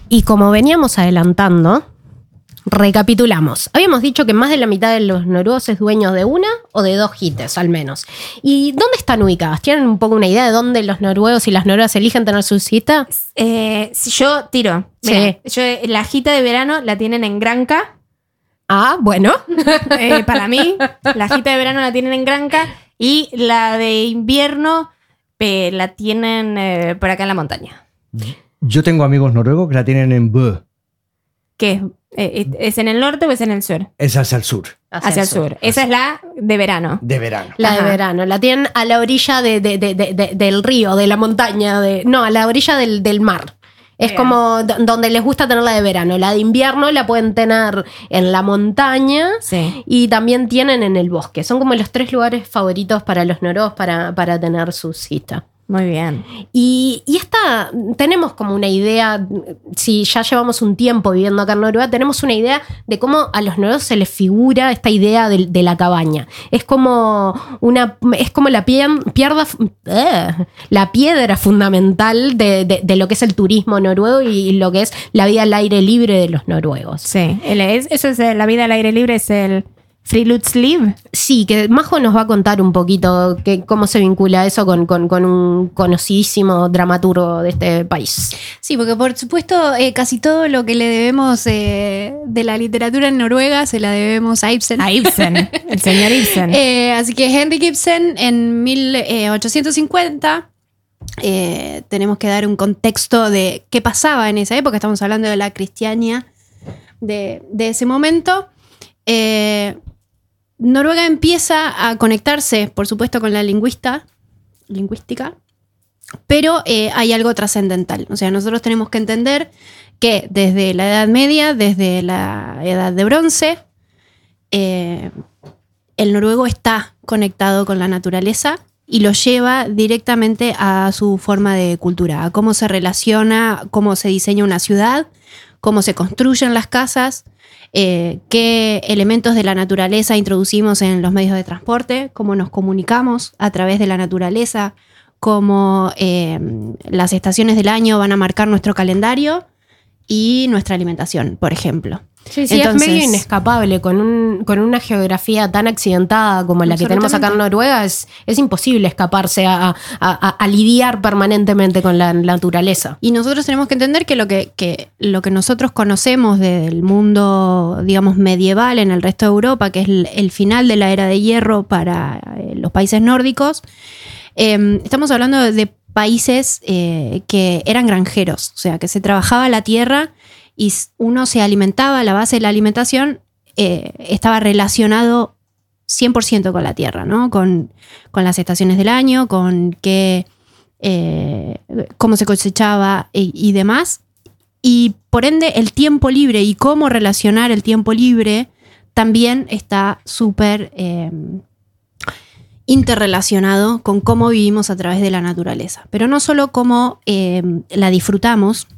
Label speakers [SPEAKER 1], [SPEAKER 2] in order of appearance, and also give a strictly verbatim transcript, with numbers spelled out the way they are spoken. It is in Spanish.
[SPEAKER 1] Y como veníamos adelantando, recapitulamos. Habíamos dicho que más de la mitad de los noruegos es dueño de una o de dos hites, al menos. ¿Y dónde están ubicadas? ¿Tienen un poco una idea de dónde los noruegos y las noruegas eligen tener su cita?
[SPEAKER 2] Eh, si yo tiro. Mira, sí. Yo, la jita de verano la tienen en Granca.
[SPEAKER 1] Ah, bueno.
[SPEAKER 2] Eh, para mí, la jita de verano la tienen en Granca y la de invierno eh, la tienen eh, por acá en la montaña.
[SPEAKER 3] Yo tengo amigos noruegos que la tienen en Bø.
[SPEAKER 2] ¿Qué? Eh, ¿Es en el norte o es en el sur?
[SPEAKER 3] Es hacia el sur.
[SPEAKER 2] Hacia, hacia el sur. sur. Esa es la de verano.
[SPEAKER 3] De verano.
[SPEAKER 1] La
[SPEAKER 2] Ajá.
[SPEAKER 1] de verano. La tienen a la orilla de, de, de, de, de, del río, de la montaña. De, no, a la orilla del, del mar. Es Bien. Como d- donde les gusta tener la de verano. La de invierno la pueden tener en la montaña
[SPEAKER 2] sí.
[SPEAKER 1] y también tienen en el bosque. Son como los tres lugares favoritos para los noruegos para, para tener su cita.
[SPEAKER 2] Muy bien.
[SPEAKER 1] Y, y esta, tenemos como una idea, si ya llevamos un tiempo viviendo acá en Noruega, tenemos una idea de cómo a los noruegos se les figura esta idea de, de la cabaña. Es como una, es como la, pie, pierda, uh, la piedra fundamental de, de, de lo que es el turismo noruego y lo que es la vida al aire libre de los noruegos.
[SPEAKER 2] Sí, el, es, eso es la vida al aire libre, es el Friluftsliv.
[SPEAKER 1] Sí, que Majo nos va a contar un poquito que, cómo se vincula eso con, con, con un conocidísimo dramaturgo de este país.
[SPEAKER 4] Sí, porque por supuesto eh, casi todo lo que le debemos eh, de la literatura en Noruega se la debemos a Ibsen.
[SPEAKER 2] A Ibsen, el señor Ibsen.
[SPEAKER 4] eh, así que Henrik Ibsen en mil ochocientos cincuenta, eh, tenemos que dar un contexto de qué pasaba en esa época, estamos hablando de la Cristiania de, de ese momento. Eh, Noruega empieza a conectarse, por supuesto, con la lingüista, lingüística, pero eh, hay algo trascendental. O sea, nosotros tenemos que entender que desde la Edad Media, desde la Edad de Bronce, eh, el noruego está conectado con la naturaleza y lo lleva directamente a su forma de cultura, a cómo se relaciona, cómo se diseña una ciudad, cómo se construyen las casas, Eh, qué elementos de la naturaleza introducimos en los medios de transporte, cómo nos comunicamos a través de la naturaleza, cómo eh, las estaciones del año van a marcar nuestro calendario y nuestra alimentación, por ejemplo.
[SPEAKER 1] Sí, sí, entonces, es medio inescapable. Con, un, con una geografía tan accidentada como la que tenemos acá en Noruega, es, es imposible escaparse a, a, a, a lidiar permanentemente con la naturaleza.
[SPEAKER 4] Y nosotros tenemos que entender que lo que, que lo que nosotros conocemos del mundo, digamos, medieval en el resto de Europa, que es el, el final de la era de hierro para eh, los países nórdicos, eh, estamos hablando de, de países eh, que eran granjeros, o sea, que se trabajaba la tierra y uno se alimentaba, la base de la alimentación eh, estaba relacionado cien por ciento con la tierra, ¿no? Con, con las estaciones del año, con qué, eh, cómo se cosechaba y, y demás. Y por ende el tiempo libre y cómo relacionar el tiempo libre también está súper eh, interrelacionado con cómo vivimos a través de la naturaleza. Pero no solo cómo eh, la disfrutamos,